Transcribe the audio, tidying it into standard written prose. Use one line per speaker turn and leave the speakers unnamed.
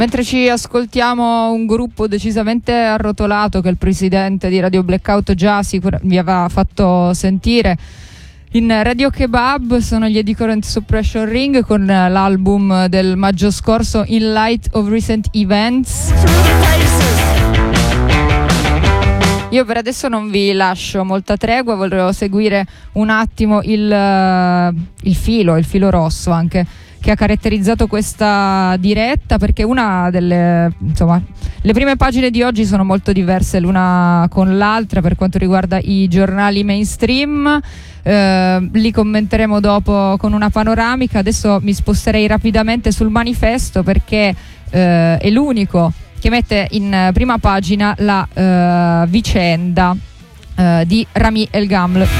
Mentre ci ascoltiamo un gruppo decisamente arrotolato che il presidente di Radio Blackout già vi aveva fatto sentire in Radio Kebab, sono gli Eddy Current Suppression Ring con l'album del maggio scorso In Light of Recent Events. Io per adesso non vi lascio molta tregua, volevo seguire un attimo il filo rosso anche che ha caratterizzato questa diretta, perché una delle, insomma, le prime pagine di oggi sono molto diverse l'una con l'altra per quanto riguarda i giornali mainstream. Li commenteremo dopo con una panoramica. Adesso mi sposterei rapidamente sul Manifesto, perché è l'unico che mette in prima pagina la vicenda di Rami El Gaml.